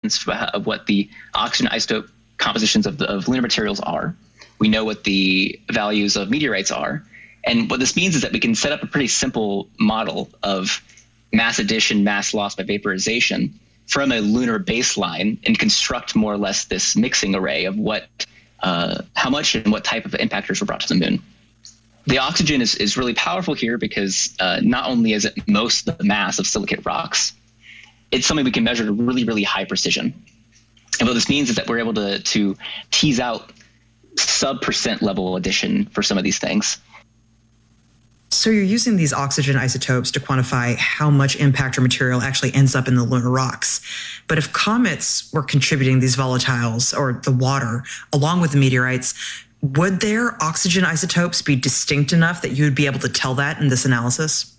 estimates of what the oxygen isotope compositions of lunar materials are. We know what the values of meteorites are. And what this means is that we can set up a pretty simple model of mass addition, mass loss by vaporization from a lunar baseline and construct more or less this mixing array of how much and what type of impactors were brought to the moon. The oxygen is really powerful here because not only is it most of the mass of silicate rocks, it's something we can measure at really, really high precision. And what this means is that we're able to tease out sub-percent level addition for some of these things. So you're using these oxygen isotopes to quantify how much impactor material actually ends up in the lunar rocks. But if comets were contributing these volatiles or the water along with the meteorites, would their oxygen isotopes be distinct enough that you would be able to tell that in this analysis?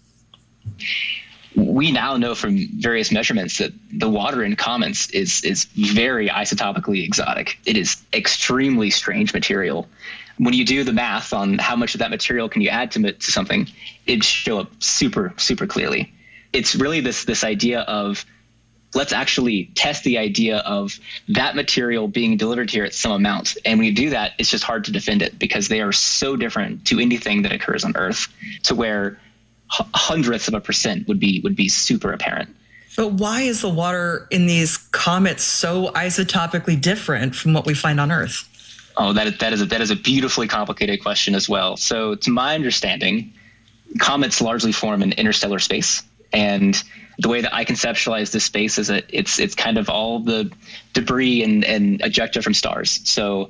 We now know from various measurements that the water in comets is very isotopically exotic. It is extremely strange material. When you do the math on how much of that material can you add to something, it show up super, super clearly. It's really this idea of let's actually test the idea of that material being delivered here at some amount. And when you do that, it's just hard to defend it because they are so different to anything that occurs on Earth to where hundredths of a percent would be super apparent. But why is the water in these comets so isotopically different from what we find on Earth? Oh, that is a beautifully complicated question as well. So to my understanding, comets largely form in interstellar space. And the way that I conceptualize this space is that it's kind of all the debris and ejecta from stars. So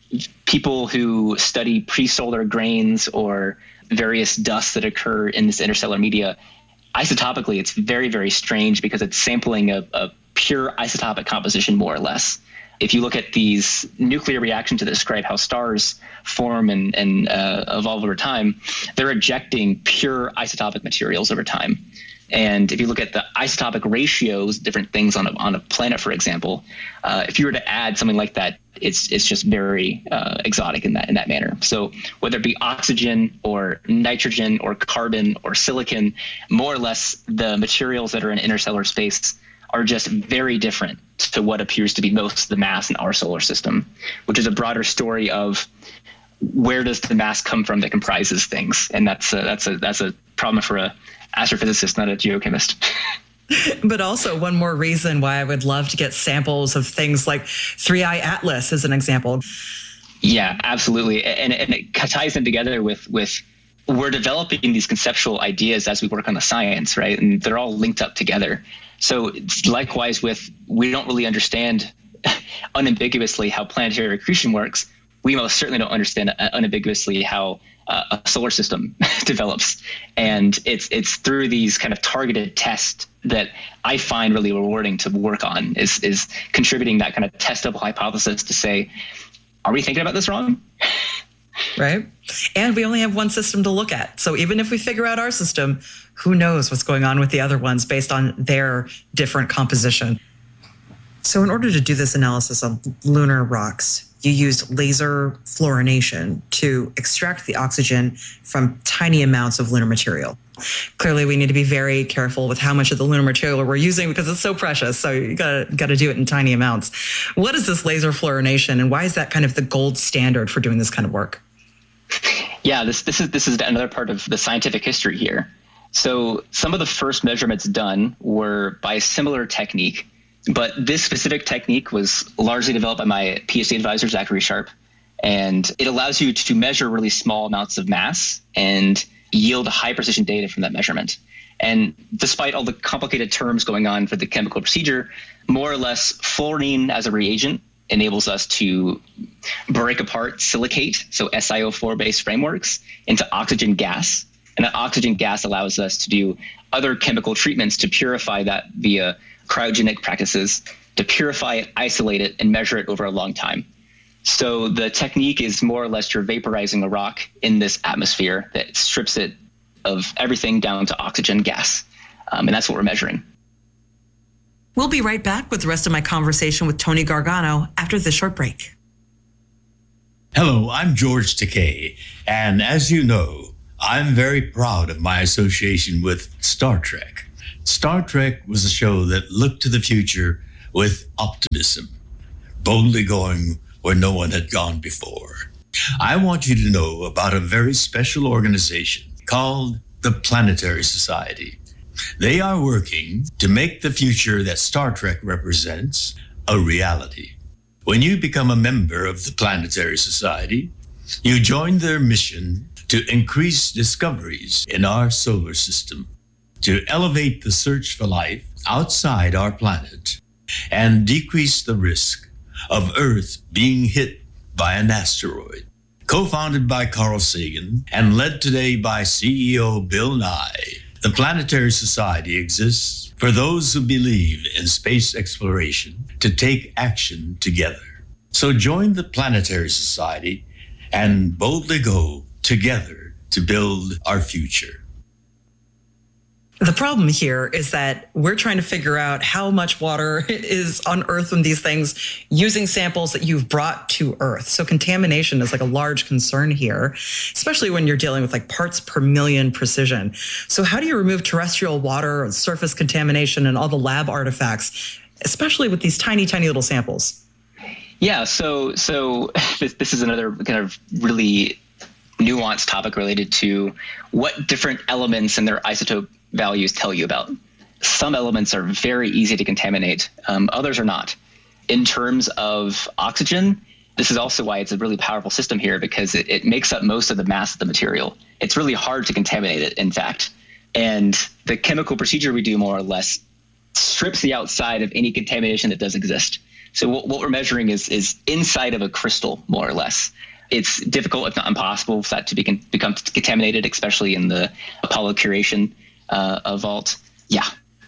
people who study pre-solar grains or various dusts that occur in this interstellar media, isotopically, it's very, very strange because it's sampling a pure isotopic composition, more or less. If you look at these nuclear reactions to describe how stars form and evolve over time, they're ejecting pure isotopic materials over time. And if you look at the isotopic ratios, different things on a planet, for example, if you were to add something like that, it's just very exotic in that manner. So whether it be oxygen or nitrogen or carbon or silicon, more or less the materials that are in interstellar space are just very different to what appears to be most of the mass in our solar system, which is a broader story of where does the mass come from that comprises things, and that's a problem for a astrophysicist, not a geochemist. But also one more reason why I would love to get samples of things like 3I Atlas as an example. Yeah, absolutely, and it ties them together with we're developing these conceptual ideas as we work on the science, right? And they're all linked up together. So likewise we don't really understand unambiguously how planetary accretion works. We most certainly don't understand unambiguously how a solar system develops. And it's through these kind of targeted tests that I find really rewarding to work on is contributing that kind of testable hypothesis to say, are we thinking about this wrong? Right. And we only have one system to look at. So even if we figure out our system, who knows what's going on with the other ones based on their different composition. So in order to do this analysis of lunar rocks, you used laser fluorination to extract the oxygen from tiny amounts of lunar material. Clearly, we need to be very careful with how much of the lunar material we're using because it's so precious. So you gotta do it in tiny amounts. What is this laser fluorination, and why is that kind of the gold standard for doing this kind of work? Yeah, this is another part of the scientific history here. So some of the first measurements done were by a similar technique, but this specific technique was largely developed by my PhD advisor, Zachary Sharp, and it allows you to measure really small amounts of mass and yield high precision data from that measurement. And despite all the complicated terms going on for the chemical procedure, more or less fluorine as a reagent enables us to break apart silicate, so SiO4-based frameworks, into oxygen gas. And that oxygen gas allows us to do other chemical treatments to purify that via cryogenic practices, to purify it, isolate it, and measure it over a long time. So the technique is more or less you're vaporizing a rock in this atmosphere that strips it of everything down to oxygen gas. And that's what we're measuring. We'll be right back with the rest of my conversation with Tony Gargano after this short break. Hello, I'm George Takei, and as you know, I'm very proud of my association with Star Trek. Star Trek was a show that looked to the future with optimism, boldly going where no one had gone before. I want you to know about a very special organization called the Planetary Society. They are working to make the future that Star Trek represents a reality. When you become a member of the Planetary Society, you join their mission to increase discoveries in our solar system, to elevate the search for life outside our planet, and decrease the risk of Earth being hit by an asteroid. Co-founded by Carl Sagan and led today by CEO Bill Nye, the Planetary Society exists for those who believe in space exploration to take action together. So join the Planetary Society and boldly go together to build our future. The problem here is that we're trying to figure out how much water is on Earth from these things using samples that you've brought to Earth. So contamination is like a large concern here, especially when you're dealing with like parts per million precision. So how do you remove terrestrial water, surface contamination, and all the lab artifacts, especially with these tiny, tiny little samples? Yeah, so this is another kind of really nuanced topic related to what different elements and their isotope values tell you about. Some elements are very easy to contaminate, others are not. In terms of oxygen, this is also why it's a really powerful system here, because it makes up most of the mass of the material. It's really hard to contaminate it, in fact. And the chemical procedure we do more or less strips the outside of any contamination that does exist. So what we're measuring is inside of a crystal, more or less. It's difficult, if not impossible, for that to become contaminated, especially in the Apollo curation vault. Yeah.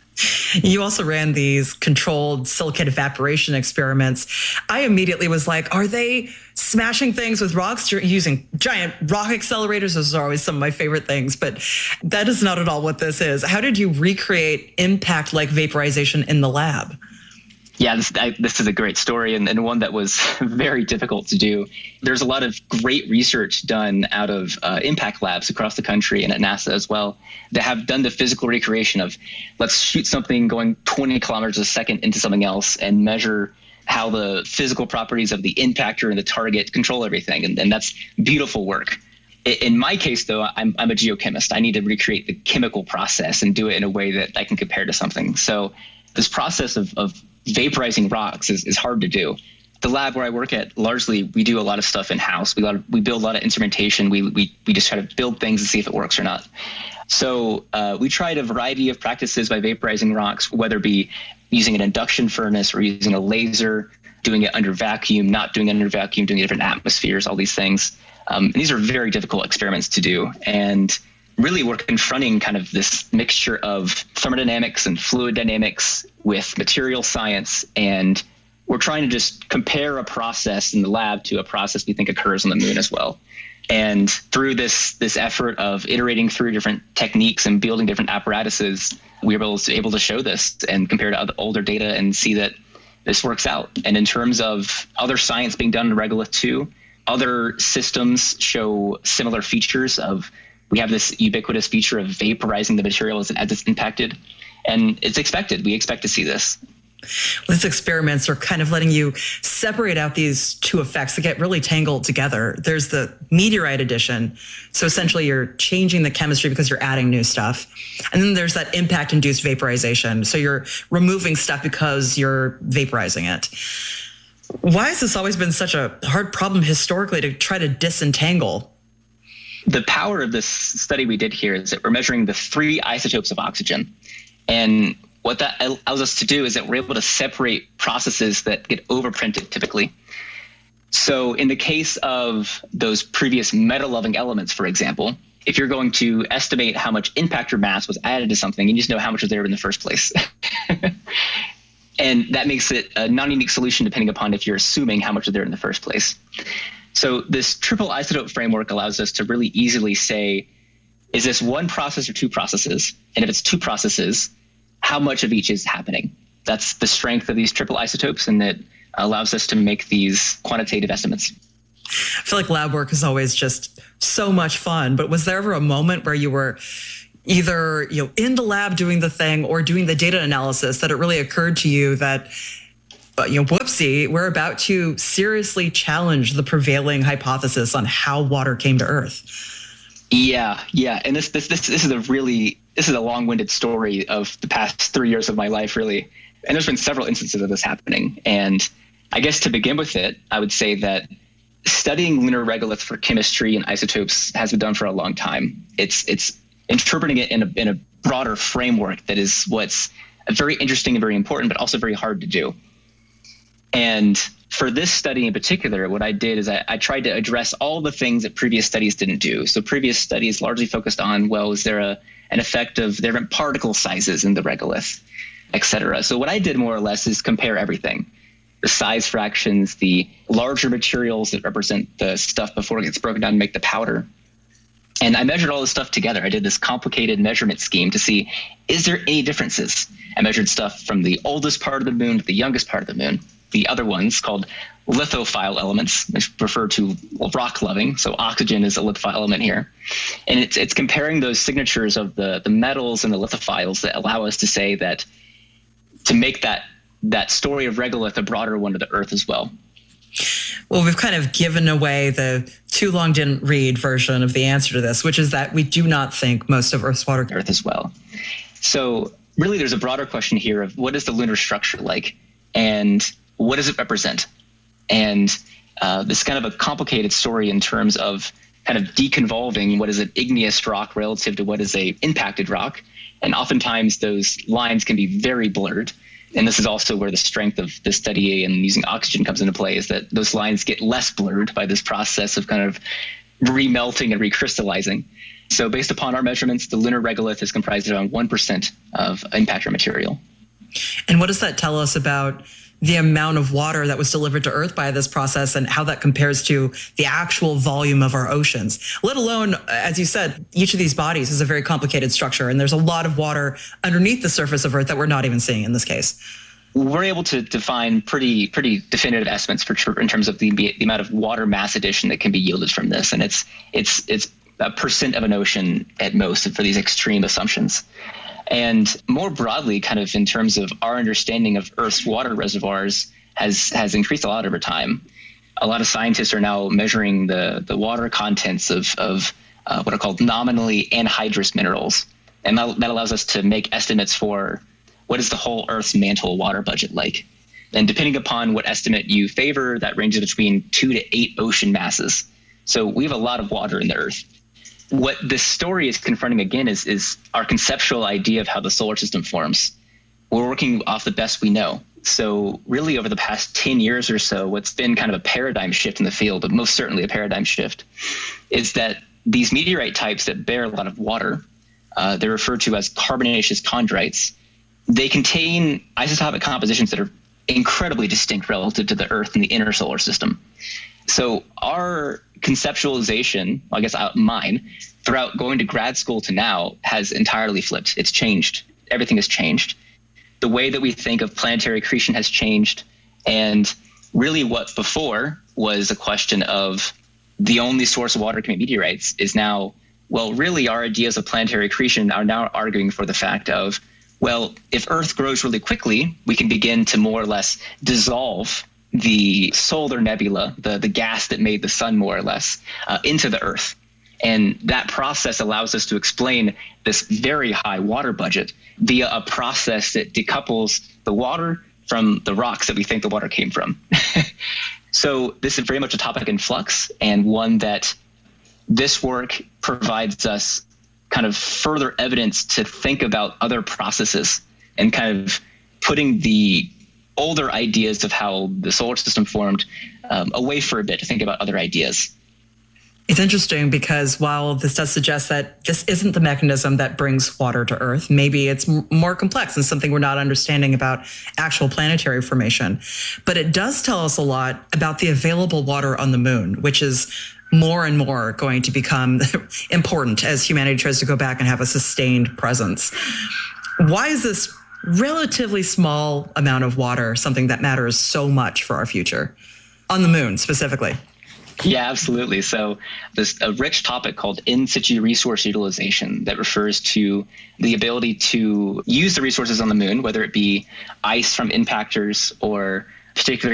You also ran these controlled silicate evaporation experiments. I immediately was like, are they smashing things with rocks using giant rock accelerators? Those are always some of my favorite things, but that is not at all what this is. How did you recreate impact like vaporization in the lab? Yeah, this is a great story and one that was very difficult to do. There's a lot of great research done out of impact labs across the country and at NASA as well that have done the physical recreation of let's shoot something going 20 kilometers a second into something else and measure how the physical properties of the impactor and the target control everything. And that's beautiful work. In my case, though, I'm a geochemist. I need to recreate the chemical process and do it in a way that I can compare to something. So this process of vaporizing rocks is hard to do. The lab where I work at, largely, we do a lot of stuff in-house. We build a lot of instrumentation. We just try to build things and see if it works or not. So we tried a variety of practices by vaporizing rocks, whether it be using an induction furnace or using a laser, doing it under vacuum, not doing it under vacuum, doing it in different atmospheres, all these things. These are very difficult experiments to do. And really, we're confronting kind of this mixture of thermodynamics and fluid dynamics with material science, and we're trying to just compare a process in the lab to a process we think occurs on the moon as well. And through this effort of iterating through different techniques and building different apparatuses, we were able to show this and compare to other older data and see that this works out. And in terms of other science being done in Regolith 2, other systems show similar features of we have this ubiquitous feature of vaporizing the material as it's impacted, and it's expected. We expect to see this. Well, these experiments are kind of letting you separate out these two effects that get really tangled together. There's the meteorite addition. So essentially you're changing the chemistry because you're adding new stuff. And then there's that impact-induced vaporization. So you're removing stuff because you're vaporizing it. Why has this always been such a hard problem historically to try to disentangle? The power of this study we did here is that we're measuring the 3 isotopes of oxygen. And what that allows us to do is that we're able to separate processes that get overprinted typically. So in the case of those previous metal-loving elements, for example, if you're going to estimate how much impactor mass was added to something, you just know how much was there in the first place. And that makes it a non-unique solution depending upon if you're assuming how much was there in the first place. So this triple isotope framework allows us to really easily say, is this one process or 2 processes? And if it's 2 processes, how much of each is happening? That's the strength of these triple isotopes, and it allows us to make these quantitative estimates. I feel like lab work is always just so much fun, but was there ever a moment where you were either in the lab doing the thing or doing the data analysis that it really occurred to you that But, whoopsie, we're about to seriously challenge the prevailing hypothesis on how water came to Earth. Yeah. And this is a long-winded story of the past 3 years of my life, really. And there's been several instances of this happening. And I guess to begin with it, I would say that studying lunar regolith for chemistry and isotopes has been done for a long time. It's interpreting it in a broader framework that is what's very interesting and very important, but also very hard to do. And for this study in particular, what I did is I tried to address all the things that previous studies didn't do. So previous studies largely focused on, well, is there an effect of different particle sizes in the regolith, et cetera. So what I did more or less is compare everything. The size fractions, the larger materials that represent the stuff before it gets broken down and make the powder. And I measured all this stuff together. I did this complicated measurement scheme to see, is there any differences? I measured stuff from the oldest part of the moon to the youngest part of the moon. The other ones called lithophile elements, which refer to rock loving. So oxygen is a lithophile element here. And it's comparing those signatures of the metals and the lithophiles that allow us to say that, to make that story of regolith a broader one to the Earth as well. Well, we've kind of given away the too long didn't read version of the answer to this, which is that we do not think most of Earth's water Earth as well. So really there's a broader question here of what is the lunar structure like and what does it represent? And this is kind of a complicated story in terms of kind of deconvolving what is an igneous rock relative to what is a impacted rock. And oftentimes those lines can be very blurred. And this is also where the strength of the study and using oxygen comes into play, is that those lines get less blurred by this process of kind of remelting and recrystallizing. So based upon our measurements, the lunar regolith is comprised of around 1% of impactor material. And what does that tell us about the amount of water that was delivered to Earth by this process and how that compares to the actual volume of our oceans? Let alone, as you said, each of these bodies is a very complicated structure, and there's a lot of water underneath the surface of Earth that we're not even seeing in this case. We're able to define pretty definitive estimates in terms of the amount of water mass addition that can be yielded from this, and it's a percent of an ocean at most for these extreme assumptions. And more broadly, kind of in terms of our understanding of Earth's water reservoirs has increased a lot over time. A lot of scientists are now measuring the water contents of what are called nominally anhydrous minerals. And that allows us to make estimates for what is the whole Earth's mantle water budget like. And depending upon what estimate you favor, that ranges between 2 to 8 ocean masses. So we have a lot of water in the Earth. What this story is confronting again is our conceptual idea of how the solar system forms. We're working off the best we know. So really over the past 10 years or so, what's been kind of a paradigm shift in the field, but most certainly a paradigm shift, is that these meteorite types that bear a lot of water, they're referred to as carbonaceous chondrites. They contain isotopic compositions that are incredibly distinct relative to the Earth and the inner solar system. So our conceptualization, I guess mine, throughout going to grad school to now has entirely flipped. It's changed. Everything has changed. The way that we think of planetary accretion has changed. And really what before was a question of the only source of water can be meteorites is now, well, really our ideas of planetary accretion are now arguing for the fact of, well, if Earth grows really quickly, we can begin to more or less dissolve the solar nebula, the gas that made the sun more or less, into the Earth. And that process allows us to explain this very high water budget via a process that decouples the water from the rocks that we think the water came from. So this is very much a topic in flux, and one that this work provides us kind of further evidence to think about other processes and kind of putting the older ideas of how the solar system formed away for a bit to think about other ideas. It's interesting because while this does suggest that this isn't the mechanism that brings water to Earth, maybe it's more complex and something we're not understanding about actual planetary formation. But it does tell us a lot about the available water on the moon, which is more and more going to become important as humanity tries to go back and have a sustained presence. Why is this relatively small amount of water something that matters so much for our future on the moon specifically? Yeah, absolutely. So there's a rich topic called in situ resource utilization that refers to the ability to use the resources on the moon, whether it be ice from impactors or particular